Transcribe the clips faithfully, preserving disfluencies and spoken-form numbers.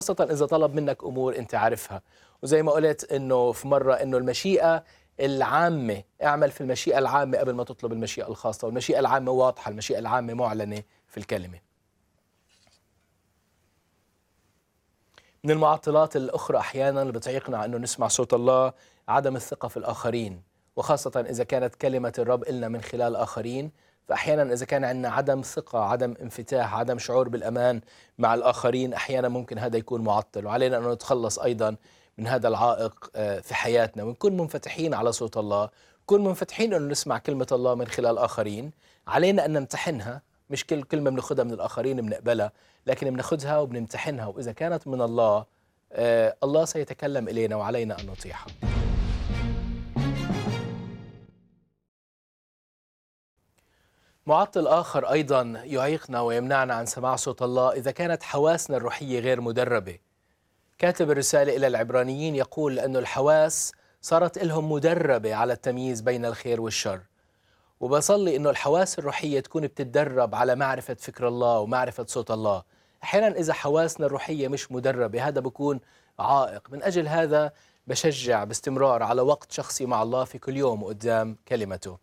خاصة إذا طلب منك أمور أنت عارفها. وزي ما قلت إنه في مرة إنه المشيئة العامة، اعمل في المشيئة العامة قبل ما تطلب المشيئة الخاصة، والمشيئة العامة واضحة، المشيئة العامة معلنة في الكلمة. من المعطلات الأخرى أحيانا اللي بتعيقنا أنه نسمع صوت الله عدم الثقة في الآخرين، وخاصة إذا كانت كلمة الرب إلنا من خلال آخرين. فأحيانا إذا كان عندنا عدم ثقة، عدم انفتاح، عدم شعور بالأمان مع الآخرين، أحيانا ممكن هذا يكون معطل، وعلينا أن نتخلص أيضا من هذا العائق في حياتنا، ونكون منفتحين على صوت الله، نكون منفتحين أن نسمع كلمة الله من خلال آخرين. علينا أن نمتحنها، مش كل كلمة بناخدها من الآخرين بنقبلها، لكن بناخدها وبنمتحنها، وإذا كانت من الله آه الله سيتكلم إلينا وعلينا أن نطيعها. معطل آخر أيضا يعيقنا ويمنعنا عن سماع صوت الله إذا كانت حواسنا الروحية غير مدربة. كاتب الرسالة إلى العبرانيين يقول أن الحواس صارت لهم مدربة على التمييز بين الخير والشر، وبصلي إنه الحواس الروحية تكون بتتدرب على معرفة فكر الله ومعرفة صوت الله. أحيانا إذا حواسنا الروحية مش مدربة هذا بيكون عائق. من أجل هذا بشجع باستمرار على وقت شخصي مع الله في كل يوم قدام كلمته.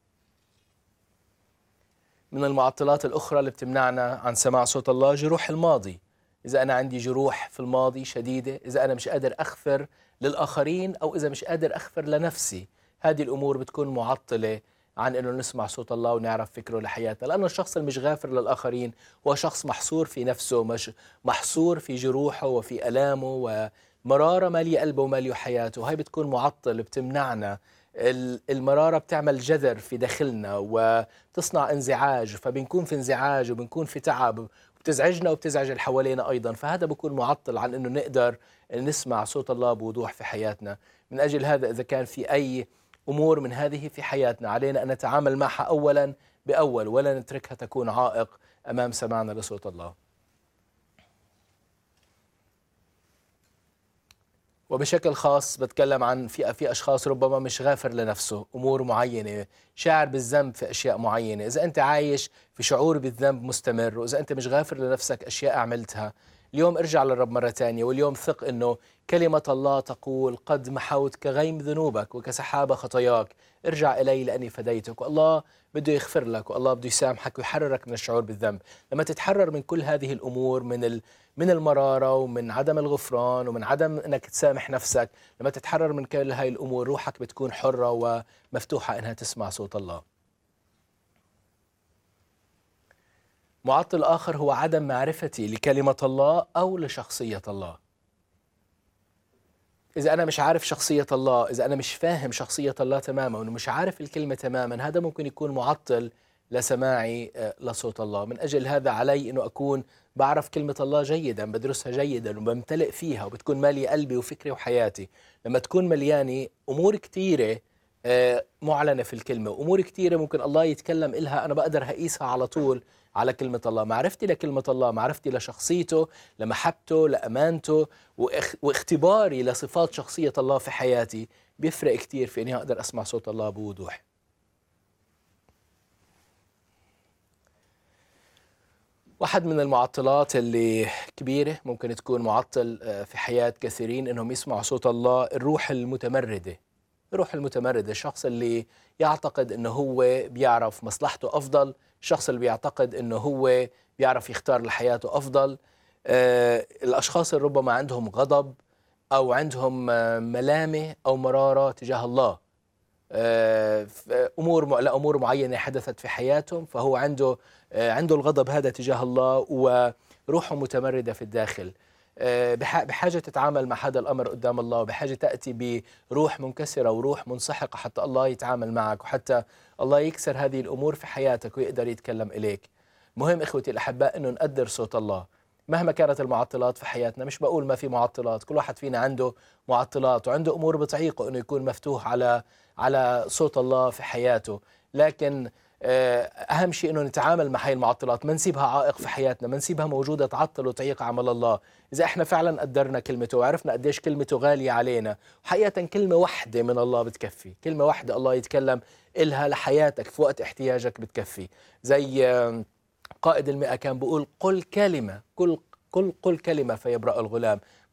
من المعطلات الأخرى اللي بتمنعنا عن سماع صوت الله جروح الماضي. إذا أنا عندي جروح في الماضي شديدة، إذا أنا مش قادر أغفر للآخرين، أو إذا مش قادر أغفر لنفسي، هذه الأمور بتكون معطلة عن أنه نسمع صوت الله ونعرف فكره لحياتنا. لأنه الشخص اللي مش غافر للآخرين هو شخص محصور في نفسه، مش محصور في جروحه وفي ألامه ومرارة مالية قلبه ومالية حياته. هاي بتكون معطل، بتمنعنا. المرارة بتعمل جذر في داخلنا وتصنع انزعاج، فبنكون في انزعاج وبنكون في تعب، بتزعجنا وبتزعج اللي حوالينا أيضا. فهذا بيكون معطل عن أنه نقدر نسمع صوت الله بوضوح في حياتنا. من أجل هذا إذا كان في أي أمور من هذه في حياتنا علينا أن نتعامل معها أولا بأول، ولا نتركها تكون عائق أمام سماعنا لصوت الله. وبشكل خاص بتكلم عن في في أشخاص ربما مش غافر لنفسه أمور معينة، شاعر بالذنب في أشياء معينة. إذا أنت عايش في شعور بالذنب مستمر، وإذا أنت مش غافر لنفسك أشياء عملتها، اليوم ارجع للرب مرة تانية، واليوم ثق أنه كلمة الله تقول قد محوت كغيم ذنوبك وكسحابة خطاياك، ارجع إلي لأني فديتك. والله بده يغفر لك، والله بده يسامحك ويحررك من الشعور بالذنب. لما تتحرر من كل هذه الأمور، من ال من المرارة ومن عدم الغفران ومن عدم أنك تسامح نفسك، لما تتحرر من كل هاي الأمور روحك بتكون حرة ومفتوحة أنها تسمع صوت الله. معطل آخر هو عدم معرفتي لكلمة الله أو لشخصية الله. إذا أنا مش عارف شخصية الله، إذا أنا مش فاهم شخصية الله تماما ومش عارف الكلمة تماما، هذا ممكن يكون معطل لسماعي لصوت الله. من أجل هذا علي أنه أكون بعرف كلمة الله جيدا، بدرسها جيدا وبمتلئ فيها، وبتكون مالي قلبي وفكري وحياتي. لما تكون مليانة أمور كتيرة معلنة في الكلمة، أمور كتيرة ممكن الله يتكلم إلها، أنا بقدر هقيسها على طول على كلمة الله. معرفتي لكلمة الله، معرفتي لشخصيته، لمحبته، لأمانته، واختباري لصفات شخصية الله في حياتي بيفرق كتير في أني أقدر أسمع صوت الله بوضوح. واحد من المعطلات اللي كبيرة ممكن تكون معطل في حياة كثيرين إنهم يسمعوا صوت الله، الروح المتمردة. الروح المتمردة، الشخص اللي يعتقد إنه هو بيعرف مصلحته أفضل، الشخص اللي بيعتقد إنه هو بيعرف يختار لحياته أفضل. آه، الأشخاص اللي ربما عندهم غضب أو عندهم ملامة أو مرارة تجاه الله، آه، أمور لأمور معينة حدثت في حياتهم، فهو عنده آه، عنده الغضب هذا تجاه الله وروحه متمردة في الداخل. بحاجة تتعامل مع هذا الأمر قدام الله، وبحاجة تأتي بروح منكسرة وروح منسحقة حتى الله يتعامل معك، وحتى الله يكسر هذه الأمور في حياتك ويقدر يتكلم إليك. مهم إخوتي الأحباء أنه نقدر صوت الله مهما كانت المعطلات في حياتنا. مش بقول ما في معطلات، كل واحد فينا عنده معطلات وعنده أمور بتعيقه أنه يكون مفتوح على على صوت الله في حياته، لكن أهم شيء أنه نتعامل مع هاي المعطلات، ما نسيبها عائق في حياتنا، ما نسيبها موجودة تعطل وتعيق عمل الله. إذا إحنا فعلا قدرنا كلمته وعرفنا قديش كلمته غالية علينا، حقيقة كلمة واحدة من الله بتكفي، كلمة واحدة الله يتكلم إلها لحياتك في وقت احتياجك بتكفي. زي قائد المئة كان بيقول قل كلمة، كل قل قل كلمة فيبرأ الغلام.